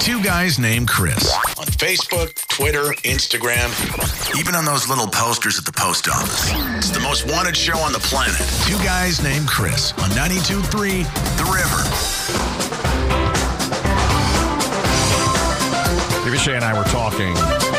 Two Guys Named Chris. On Facebook, Twitter, Instagram, even on those little posters at the post office. It's the most wanted show on the planet. Two Guys Named Chris on 92.3 The River. Stevie Shea and I were talking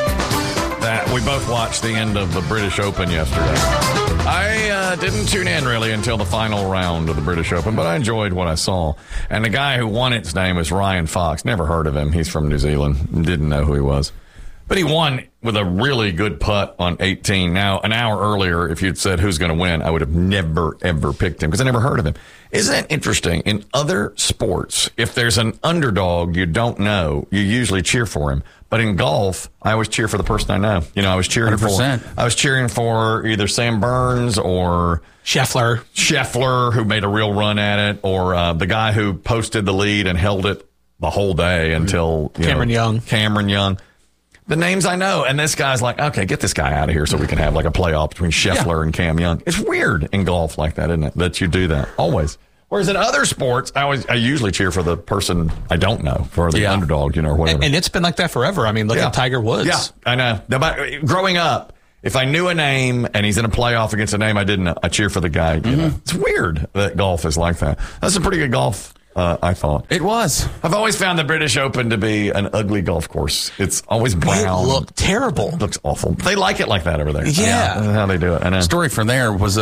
that we both watched the end of the British Open yesterday. I didn't tune in really until the final round of the British Open, but I enjoyed what I saw. And the guy who won its name was Ryan Fox. Never heard of him. He's from New Zealand. Didn't know who he was. But he won with a really good putt on 18. Now, an hour earlier, if you'd said who's going to win, I would have never, ever picked him because I never heard of him. Isn't it interesting? In other sports, if there's an underdog you don't know, you usually cheer for him. But in golf, I always cheer for the person I know. You know, I was cheering 100%. for either Sam Burns or Scheffler, who made a real run at it, or the guy who posted the lead and held it the whole day until Cameron Young. The names I know, and this guy's like, okay, get this guy out of here so we can have like a playoff between Scheffler and Cam Young. It's weird in golf like that, isn't it? That you do that always. Whereas in other sports, I usually cheer for the person I don't know, for the underdog, or whatever. And it's been like that forever. I mean, look at Tiger Woods. Yeah, I know. Growing up, if I knew a name and he's in a playoff against a name I didn't know, I cheer for the guy. You know? It's weird that golf is like that. That's a pretty good golf. I thought. It was. I've always found the British Open to be an ugly golf course. It's always brown. It looked terrible. It looks awful. They like it like that over there. Yeah. That's how they do it. I know. Story from there was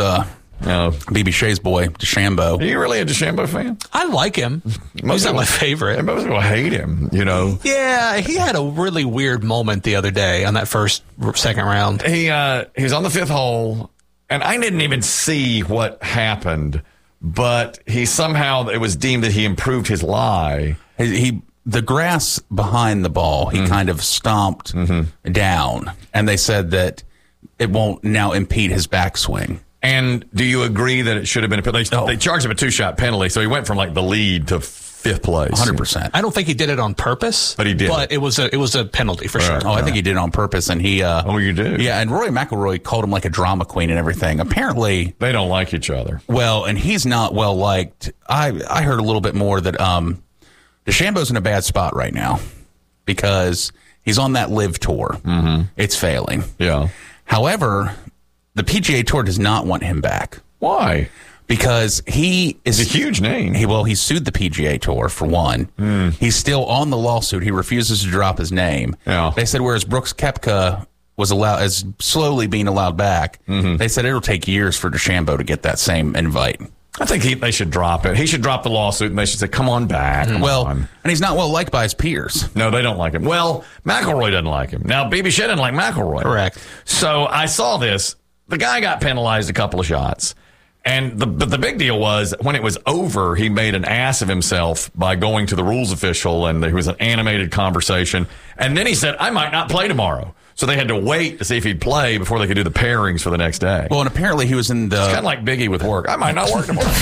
BB Shea's boy, DeChambeau. Are you really a DeChambeau fan? I like him. He's not my favorite. Most people hate him, Yeah, he had a really weird moment the other day on that second round. He was on the fifth hole, and I didn't even see what happened. But it was deemed that he improved his lie. The grass behind the ball, he kind of stomped down, and they said that it won't now impede his backswing. And do you agree that it should have been they charged him a 2-shot penalty, so he went from like the lead to fifth place. 100%. I don't think he did it on purpose, but he did. But it was a penalty for sure. Oh, I think he did it on purpose, and he. You do? Yeah, and Rory McIlroy called him like a drama queen and everything. Apparently, they don't like each other. Well, and he's not well liked. I heard a little bit more that DeChambeau's in a bad spot right now because he's on that live tour. It's failing. Yeah. However, the PGA Tour does not want him back. Why? Because he is a huge name. He sued the PGA Tour for one. He's still on the lawsuit. He refuses to drop his name. Yeah. They said whereas Brooks Koepka is slowly being allowed back, they said it'll take years for DeChambeau to get that same invite. I think they should drop it. He should drop the lawsuit, and they should say, come on back. Come on. And he's not well liked by his peers. No, they don't like him. Well, McIlroy doesn't like him. Now, BB Shea didn't like McIlroy. Correct. So I saw this. The guy got penalized a couple of shots. And the big deal was when it was over, he made an ass of himself by going to the rules official, and there was an animated conversation. And then he said, I might not play tomorrow. So they had to wait to see if he'd play before they could do the pairings for the next day. Well, and apparently he was in the... It's kind of like Biggie with work. I might not work tomorrow.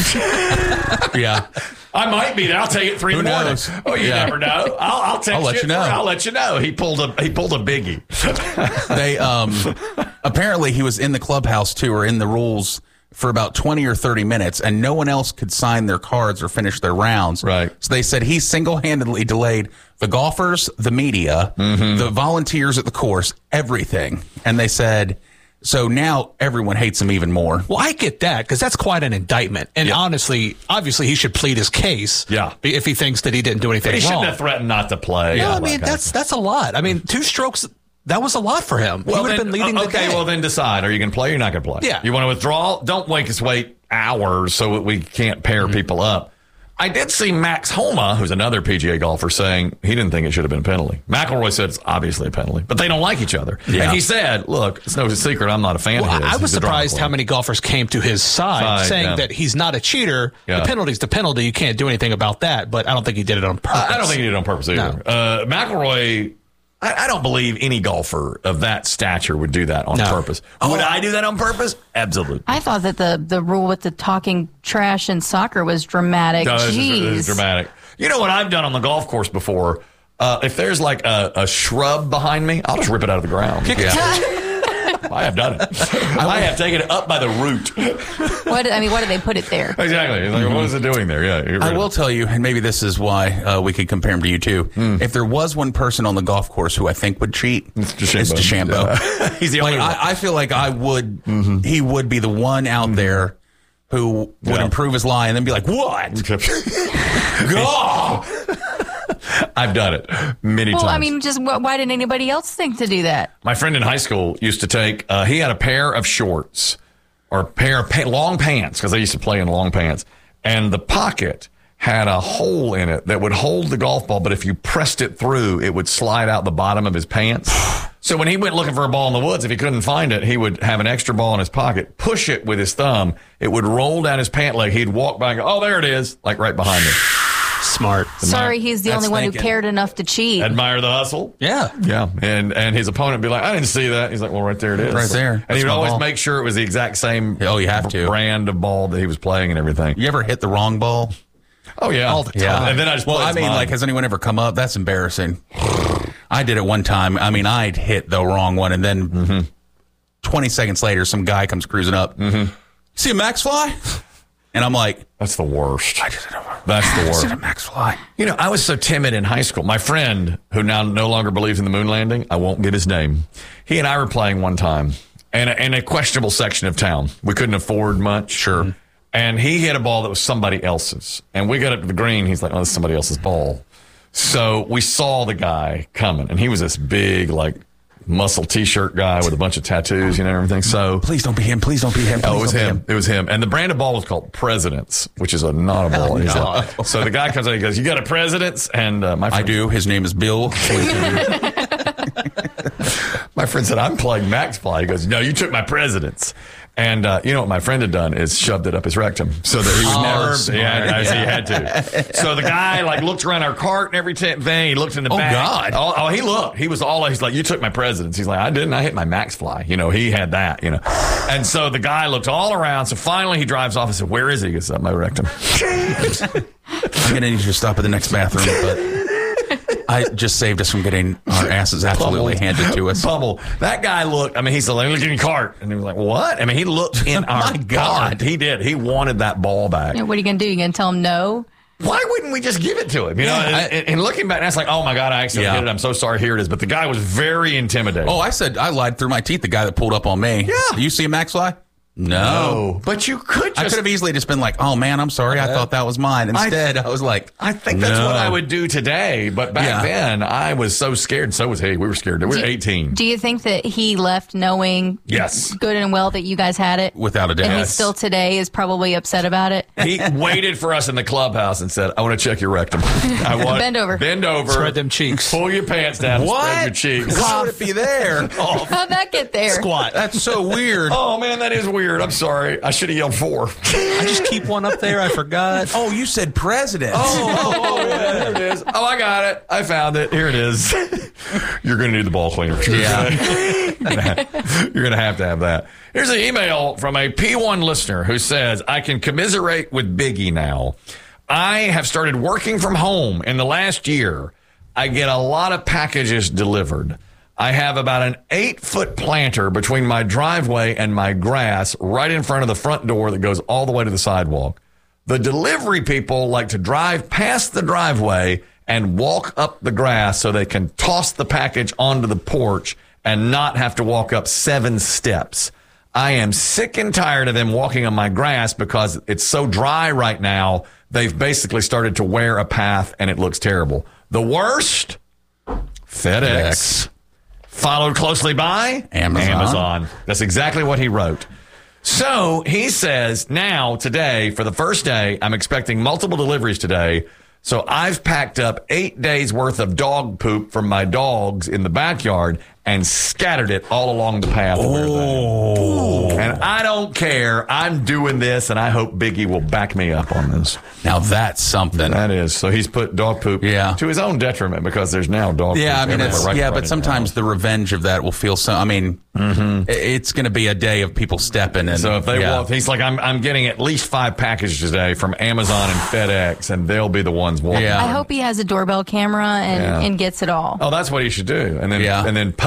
Yeah. I might be there. I'll tell you at 3 in the morning. Oh, you never know. I'll text let you know. I'll let you know. He pulled a Biggie. They apparently he was in the clubhouse too, or in the rules for about 20 or 30 minutes, and no one else could sign their cards or finish their rounds. Right. So they said he single-handedly delayed the golfers, the media, the volunteers at the course, everything. And they said, so now everyone hates him even more. Well, I get that, because that's quite an indictment. And honestly, obviously, he should plead his case if he thinks that he didn't do anything but he wrong. Shouldn't have threatened not to play. No, I mean, that's a lot. I mean, 2 strokes... That was a lot for him. Well, he would have been leading the day. Well, then decide. Are you going to play or you're not going to play? Yeah. You want to withdraw? Don't make us wait hours so that we can't pair people up. I did see Max Homa, who's another PGA golfer, saying he didn't think it should have been a penalty. McIlroy said it's obviously a penalty, but they don't like each other. Yeah. And he said, look, it's no secret I'm not a fan of his. I was surprised how many golfers came to his side saying that he's not a cheater. Yeah. The penalty's the penalty. You can't do anything about that, but I don't think he did it on purpose. I don't think he did it on purpose either. No. McIlroy... I don't believe any golfer of that stature would do that on purpose. Would I do that on purpose? Absolutely. I thought that the rule with the talking trash in soccer was dramatic. It's dramatic. You know what I've done on the golf course before? If there's like a shrub behind me, I'll just rip it out of the ground. I have done it. I have taken it up by the root. Why do they put it there? Exactly. It's like, what is it doing there? Yeah. I will tell you, and maybe this is why we could compare him to you too. If there was one person on the golf course who I think would cheat, it's DeChambeau. He's the only one. I feel like I would. He would be the one out there who would improve his lie and then be like, "What? Go!" I've done it many times. Well, I mean, just why didn't anybody else think to do that? My friend in high school used to take, he had a pair of shorts or a pair of long pants, because I used to play in long pants, and the pocket had a hole in it that would hold the golf ball, but if you pressed it through, it would slide out the bottom of his pants. So when he went looking for a ball in the woods, if he couldn't find it, he would have an extra ball in his pocket, push it with his thumb. It would roll down his pant leg. He'd walk by and go, oh, there it is, like right behind him. Smart. Sorry, he's the only one who cared enough to cheat. Admire the hustle. Yeah. Yeah. And his opponent would be like, I didn't see that. He's like, well, right there it is. Right there. And he would always make sure it was the exact same you have to. brand of ball that he was playing and everything. You ever hit the wrong ball? Oh, yeah. All the time. Yeah. And then I just has anyone ever come up? That's embarrassing. I did it one time. I mean, I'd hit the wrong one, and then 20 seconds later, some guy comes cruising up. See a max fly? And I'm like, that's the worst. That's the worst. a max fly. You know, I was so timid in high school. My friend, who now no longer believes in the moon landing, I won't give his name. He and I were playing one time in a questionable section of town. We couldn't afford much. Sure. And he hit a ball that was somebody else's. And we got up to the green. He's like, oh, this is somebody else's ball. So we saw the guy coming. And he was this big, like, muscle T-shirt guy with a bunch of tattoos, and everything. So please don't be him. Please don't be him. Oh, it was him. It was him. And the brand of ball was called Presidents, which is not a ball. No. So the guy comes out, he goes, "You got a Presidents?" And my friend, I do. His name is Bill. My friend said, "I'm playing max fly." He goes, "No, you took my Presidents." And you know what my friend had done is shoved it up his rectum so that he would never. He had to. So the guy looked around our cart and everything. He looked in the back. God! Oh, he looked. He was he's like, "You took my Presidents." He's like, "I didn't. I hit my max fly." You know, he had that. You know, and so the guy looked all around. So finally, he drives off and said, "Where is he?" He goes, "Up my rectum." I'm gonna need you to stop at the next bathroom, but. I just saved us from getting our asses absolutely handed to us. Bubble. That guy looked, he's like, look in your cart. And he was like, what? He looked in our cart. He did. He wanted that ball back. What are you going to do? You going to tell him no? Why wouldn't we just give it to him? You know, and looking back, that's like, oh my God, I accidentally hit it. I'm so sorry. Here it is. But the guy was very intimidating. Oh, I lied through my teeth. The guy that pulled up on me. Yeah. You see a max fly? No. But you could I could have easily just been like, oh man, I'm sorry. I thought that was mine. Instead, I was like, I think that's what I would do today. But back then, I was so scared. So was he. We were scared. We were 18. Do you think that he left knowing good and well that you guys had it? Without a doubt. And he still today is probably upset about it? He waited for us in the clubhouse and said, I want to check your rectum. Bend over. Bend over. Spread them cheeks. Pull your pants down and spread your cheeks. Why would it be there? How'd that get there? Squat. That's so weird. Oh, man, that is weird. I'm sorry. I should have yelled 4. I just keep one up there. I forgot. Oh, you said president. There it is. Oh, I got it. I found it. Here it is. You're going to need the ball cleaner. Yeah. You're going to have that. Here's an email from a P1 listener who says, I can commiserate with Biggie now. I have started working from home in the last year. I get a lot of packages delivered. I have about an 8-foot planter between my driveway and my grass right in front of the front door that goes all the way to the sidewalk. The delivery people like to drive past the driveway and walk up the grass so they can toss the package onto the porch and not have to walk up 7 steps. I am sick and tired of them walking on my grass because it's so dry right now. They've basically started to wear a path and it looks terrible. The worst? FedEx. Followed closely by Amazon. That's exactly what he wrote. So he says now, today, for the first day, I'm expecting multiple deliveries today. So I've packed up 8 days worth of dog poop from my dogs in the backyard and scattered it all along the path. And I don't care. I'm doing this, and I hope Biggie will back me up on this. Now that's something. That is. So he's put dog poop to his own detriment because there's now dog poop. I mean, but sometimes the revenge of that will feel so. I mean, it's going to be a day of people stepping. And so if they walk, he's like, I'm getting at least 5 packages today from Amazon and FedEx, and they'll be the ones walking. I hope he has a doorbell camera and gets it all. Oh, that's what he should do. And then post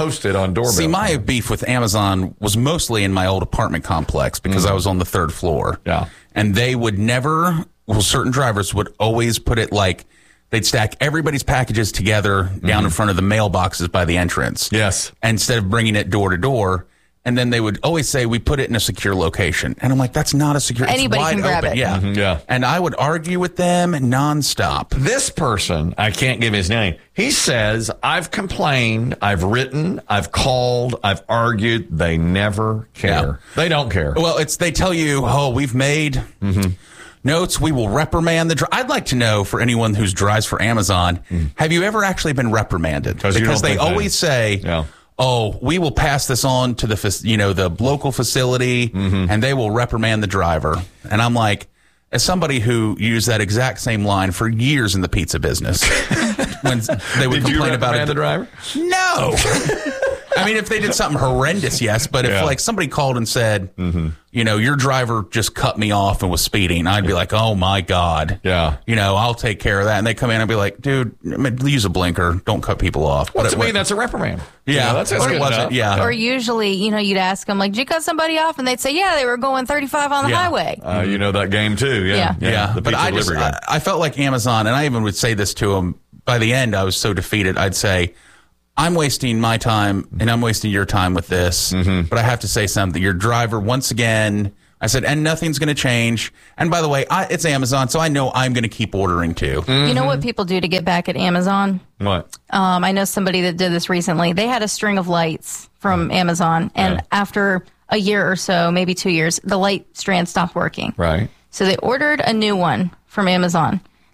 posted on doorbell. See, my beef with Amazon was mostly in my old apartment complex because I was on the 3rd floor. Yeah. And they would never, certain drivers would always put it like, they'd stack everybody's packages together down in front of the mailboxes by the entrance. Yes. Instead of bringing it door to door. And then they would always say, we put it in a secure location. And I'm like, that's not a secure. Anybody it's wide can grab open. it. Yeah. Yeah. And I would argue with them nonstop. This person, I can't give his name. He says, I've complained, I've written, I've called, I've argued. They never care. Yeah. They don't care. Well, they tell you, we've made notes. We will reprimand the I'd like to know, for anyone who drives for Amazon, have you ever actually been reprimanded? Because they always say, we will pass this on to the local facility, and they will reprimand the driver. And I'm like, as somebody who used that exact same line for years in the pizza business, when they would complain about it, the driver? No. I mean, if they did something horrendous, yes. But if somebody called and said, your driver just cut me off and was speeding, I'd be like, oh my God. Yeah. I'll take care of that. And they come in and be like, dude, use a blinker. Don't cut people off. Well, to me, that's a reprimand. Yeah. That's good enough. Yeah. Or usually, you'd ask them, like, did you cut somebody off? And they'd say, yeah, they were going 35 on the highway. You know that game too. Yeah. The but I felt like Amazon, and I even would say this to them, by the end, I was so defeated. I'd say, I'm wasting my time and I'm wasting your time with this. But I have to say something. Your driver, once again, I said, and nothing's going to change. And by the way, it's Amazon, so I know I'm going to keep ordering too. You know what people do to get back at Amazon? What? I know somebody that did this recently. They had a string of lights from Amazon, and after a year or so, maybe 2 years, the light strand stopped working. Right. So they ordered a new one from Amazon.